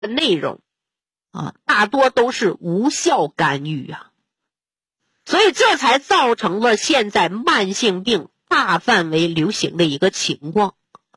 内容啊，大多都是无效干预啊，所以这才造成了现在慢性病大范围流行的一个情况。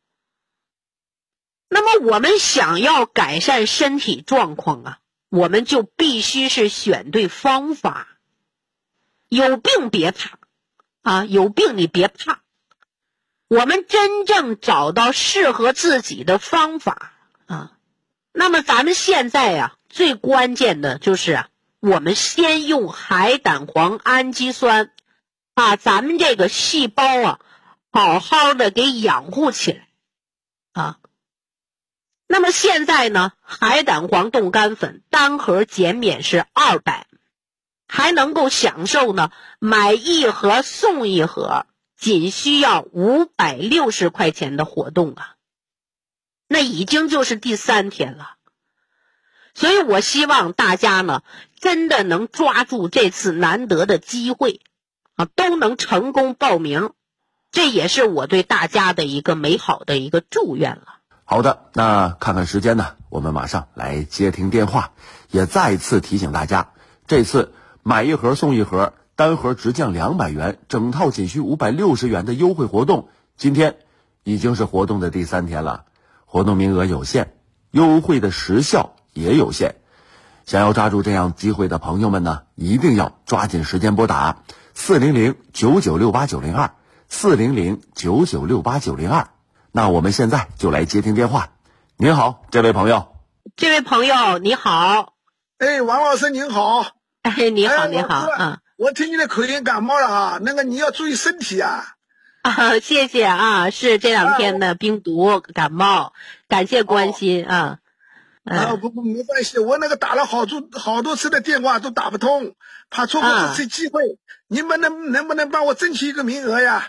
那么我们想要改善身体状况啊，我们就必须是选对方法。有病别怕啊，有病你别怕，我们真正找到适合自己的方法啊。那么咱们现在啊，最关键的就是啊，我们先用海胆黄氨基酸把咱们这个细胞啊好好的给养护起来啊。那么现在呢，海胆黄冻干粉单盒减免是200，还能够享受呢买1盒送1盒，仅需要560块钱的活动啊。那已经就是第3天了，所以我希望大家呢真的能抓住这次难得的机会啊，都能成功报名，这也是我对大家的一个美好的一个祝愿了。 好的，那看看时间呢，我们马上来接听电话。也再次提醒大家，这次买1盒送1盒，单盒直降200元，整套仅需560元的优惠活动，今天已经是活动的第3天了，活动名额有限，优惠的时效也有限。想要抓住这样机会的朋友们呢，一定要抓紧时间拨打400-9968-902 400-9968-902。那我们现在就来接听电话。您好，这位朋友。 这位朋友你好。 王老师您好。 你好你好啊。 我听你的口音感冒了啊，那个你要注意身体啊。 谢谢啊，是这2天的病毒感冒，感谢关心啊。 不没关系，我那个打了好多次的电话都打不通，怕错过这次机会，你们能不能帮我争取一个名额呀？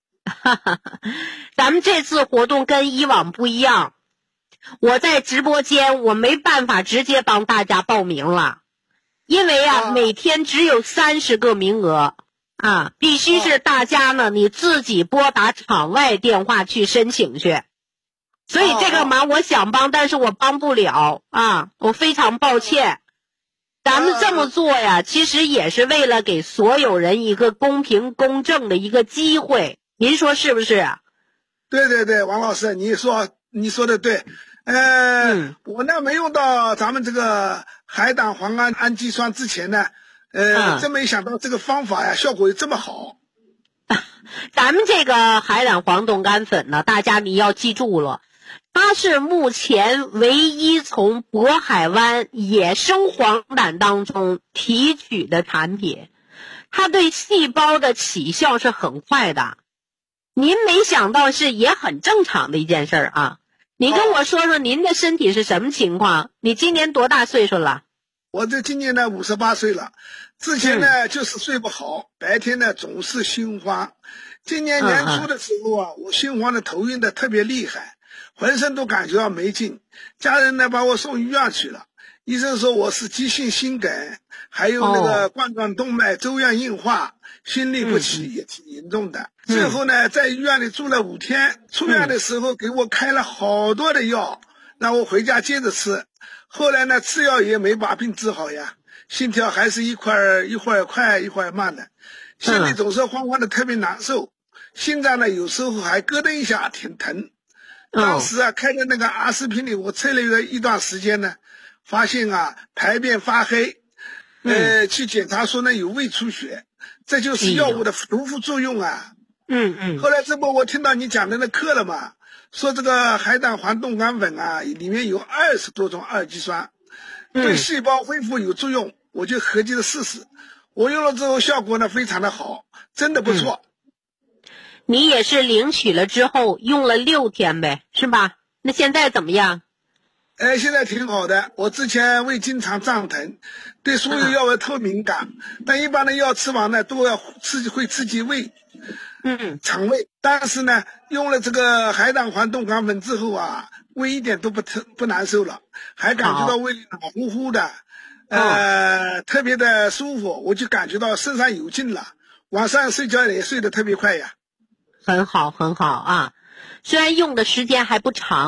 咱们这次活动跟以往不一样，我在直播间我没办法直接帮大家报名了，因为每天只有30个名额啊，必须是大家呢你自己拨打场外电话去申请去，所以这个忙我想帮，但是我帮不了啊，我非常抱歉。咱们这么做呀，其实也是为了给所有人一个公平公正的一个机会，您说是不是啊？ 对，王老师，你说的对。我呢没用到咱们这个海胆黄氨基酸之前呢，真没想到这个方法呀效果有这么好。 咱们这个海胆黄冻干粉呢，大家你要记住了，它是目前唯一从渤海湾野生黄胆当中提取的产品，它对细胞的起效是很快的。您没想到是也很正常的一件事啊。你跟我说说您的身体是什么情况？你今年多大岁数了？ 我这今年呢58岁了，之前呢就是睡不好，白天呢总是心慌。今年年初的时候啊，我心慌的头晕的特别厉害，浑身都感觉到没劲，家人呢把我送医院去了，医生说我是急性心梗，还有那个冠状动脉粥样硬化，心律不齐也挺严重的。最后呢在医院里住了5天，出院的时候给我开了好多的药，让我回家接着吃。后来呢吃药也没把病治好呀，心跳还是一会儿快一会儿慢的，心里总是慌慌的特别难受，心脏呢有时候还咯噔一下挺疼。当时啊开的那个阿司匹林我吃了一段时间呢，发现啊排便发黑，去检查说呢有胃出血，这就是药物的毒副作用啊。后来这不我听到你讲的那课了嘛，说这个海胆黄冻干粉啊里面有20多种氨基酸，对细胞恢复有作用，我就合计着试试。我用了之后效果呢非常的好，真的不错。 你也是领取了之后用了6天呗，是吧？那现在怎么样？ 现在挺好的。我之前胃经常胀疼，对所有药物特敏感，但一般的药吃完呢都要会刺激胃，肠胃。但是呢用了这个海胆黄冻干粉之后啊，胃一点都不难受了，还感觉到胃里暖乎乎的，特别的舒服，我就感觉到身上有劲了，晚上睡觉也睡得特别快呀。 很好很好啊，虽然用的时间还不长，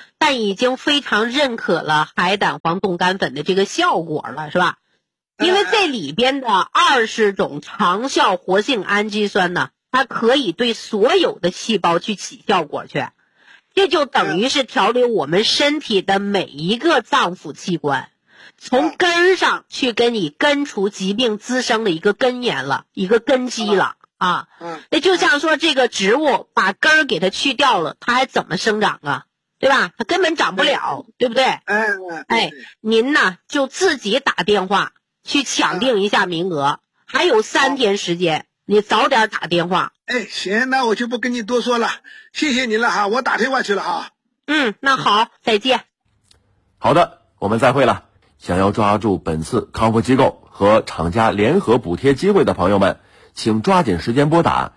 但已经非常认可了海胆黄冻干粉的这个效果了，是吧？因为这里边的20种长效活性氨基酸呢，它可以对所有的细胞去起效果去，这就等于是调理我们身体的每一个脏腑器官，从根儿上去跟你根除疾病滋生的一个根源了，一个根基了啊。那就像说这个植物把根儿给它去掉了，它还怎么生长啊？对吧？它根本长不了，对不对？您呢就自己打电话去抢定一下名额，还有3天时间，你早点打电话。 行，那我就不跟你多说了，谢谢您了哈，我打电话去了哈。 那好，再见。 好的，我们再会了。想要抓住本次康复机构和厂家联合补贴机会的朋友们，请抓紧时间拨打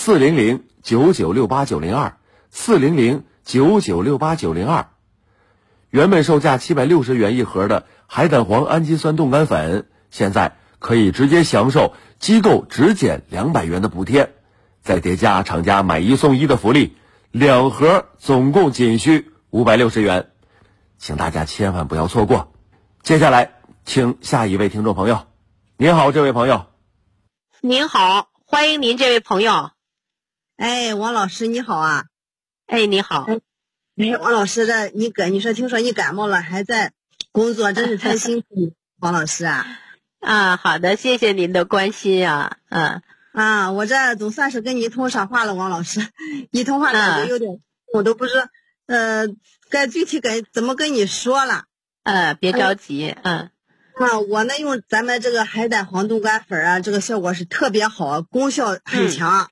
400-9968-902，400-9968-902。原本售价760元一盒的海胆黄氨基酸冻干粉，现在可以直接享受机构直减200元的补贴，再叠加厂家买1送1的福利，2盒总共仅需560元，请大家千万不要错过。接下来请下一位听众朋友。您好，这位朋友。 您好，欢迎您这位朋友。 王老师你好啊。 你好。 王老师你说听说你感冒了还在工作，真是太辛苦王老师啊。 好的，谢谢您的关心啊。 我这总算是跟你一通上话了，王老师，一通话感觉有点，我都不知该具体怎么跟你说了。 别着急。 我呢用咱们这个海胆黄冻干粉啊，这个效果是特别好，功效很强。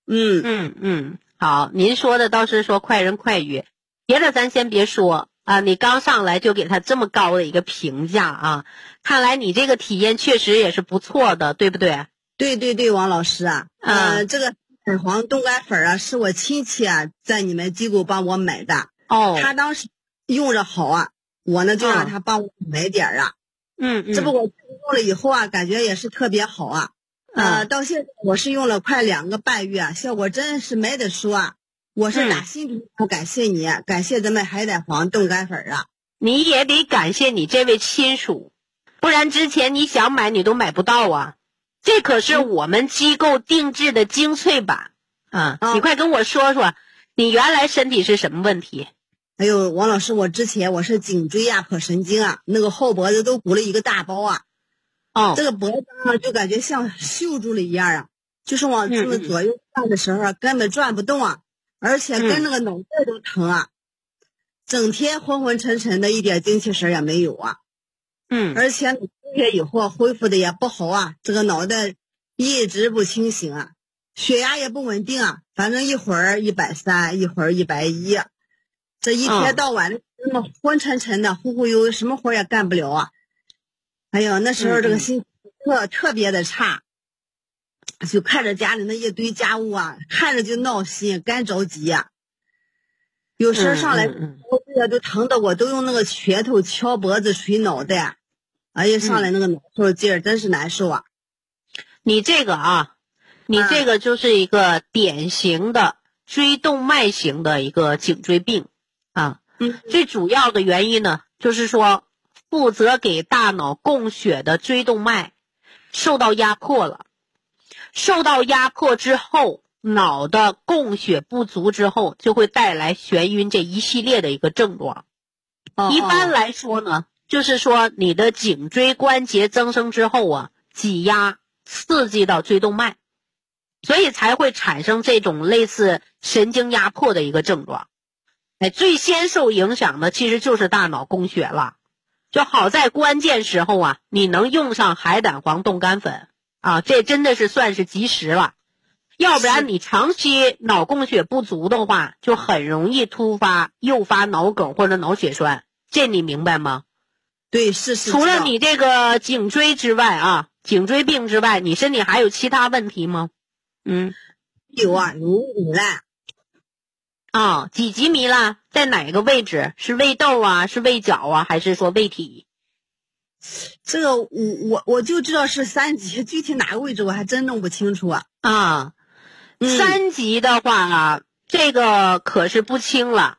好，您说的倒是说快人快语，别的咱先别说啊。你刚上来就给他这么高的一个评价啊，看来你这个体验确实也是不错的，对不对？ 对，王老师啊。这个海黄冻干粉啊，是我亲戚在你们机构帮我买的。他当时用着好啊，我呢就让他帮我买点这不我用了以后感觉也是特别好啊。到现在我是用了快2个半月，效果真是没得说我是打心底感谢你，感谢咱们海胆黄冻干粉你也得感谢你这位亲属，不然之前你想买你都买不到啊。这可是我们机构定制的精粹版你快跟我说说，你原来身体是什么问题？ 王老师，我之前我是颈椎破神经那个后脖子都鼓了一个大包这个脖子就感觉像锈住了一样就是往这个左右转的时候根本转不动而且跟那个脑袋都疼整天昏昏沉沉的，一点精气神也没有而且2个月以后恢复的也不好这个脑袋一直不清醒血压也不稳定反正一会儿130，一会儿110，这一天到晚的那么昏沉沉的，忽忽悠悠，什么活也干不了那时候这个心情特别的差，就看着家里那一堆家务看着就闹心，干着急有时候上来都疼的我都用那个拳头敲脖子捶脑袋上来那个难受劲儿真是难受你这个你这个就是一个典型的椎动脉型的一个颈椎病最主要的原因呢，就是说负责给大脑供血的椎动脉受到压迫了，受到压迫之后，脑的供血不足之后，就会带来眩晕这一系列的一个症状。一般来说呢，就是说你的颈椎关节增生之后挤压刺激到椎动脉，所以才会产生这种类似神经压迫的一个症状。最先受影响的其实就是大脑供血了。就好在关键时候你能用上海胆黄冻干粉这真的是算是及时了。要不然你长期脑供血不足的话，就很容易突发诱发脑梗或者脑血栓，这你明白吗？ 对，是。 除了你这个颈椎之外颈椎病之外，你身体还有其他问题吗？ 有有糜烂。 几级糜烂？在哪个位置？是胃窦是胃角还是说胃体？ 这个我就知道是3级，具体哪个位置我还真弄不清楚 3级的话这个可是不轻了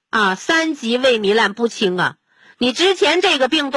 啊，3级胃糜烂不轻啊，你之前这个病